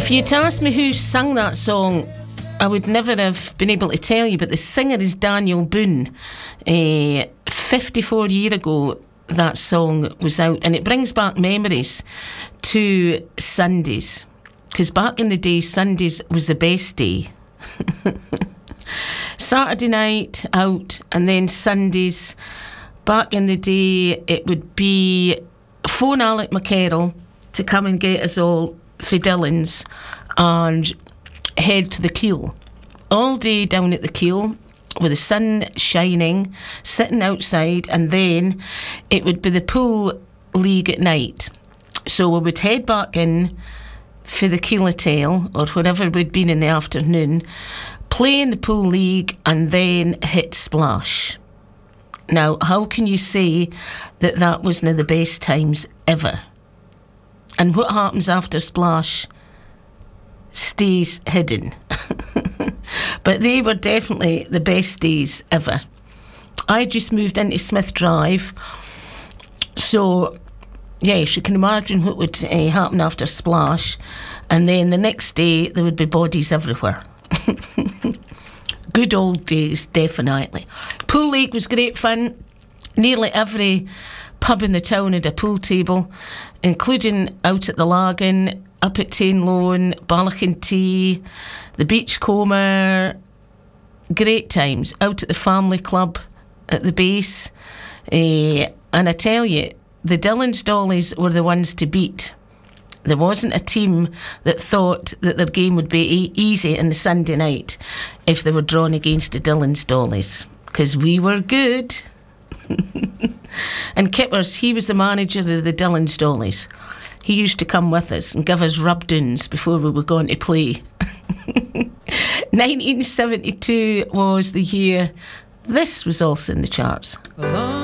If you'd asked me who sang that song, I would never have been able to tell you, but the singer is Daniel Boone. 54 years ago, that song was out, and it brings back memories to Sundays, because back in the day, Sundays was the best day. Saturday night out, and then Sundays. Back in the day, it would be phone Alec McCarroll to come and get us all for Dillons and head to the Kiel. All day down at the Kiel with the sun shining, sitting outside, and then it would be the pool league at night. So we would head back in for the Kiel Tail or whatever we'd been in the afternoon, play in the pool league, and then hit Splash. Now, how can you say that that wasn't the best times ever? And what happens after Splash stays hidden. But they were definitely the best days ever. I just moved into Smith Drive, so yes, you can imagine what would happen after Splash. And then the next day there would be bodies everywhere. Good old days, definitely. Pool league was great fun. Nearly every pub in the town had a pool table, including out at the Lagan, up at Tainlone, Ballacantee, the Beachcomber. Great times. Out at the family club at the base. And I tell you, the Dillons Dollies were the ones to beat. There wasn't a team that thought that their game would be easy on the Sunday night if they were drawn against the Dillons Dollies, because we were good. And Kippers, he was the manager of the Dillons Dollies. He used to come with us and give us rub-downs before we were going to play. 1972 was the year this was also in the charts.